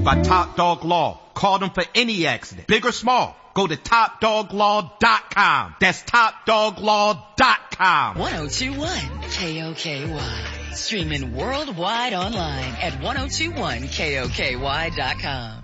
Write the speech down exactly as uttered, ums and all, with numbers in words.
issued by Top Dog Law. Call them for any accident, big or small. Go to top dog law dot com. That's top dog law dot com. ten twenty-one K O K Y. Streaming worldwide online at ten twenty-one K O K Y dot com.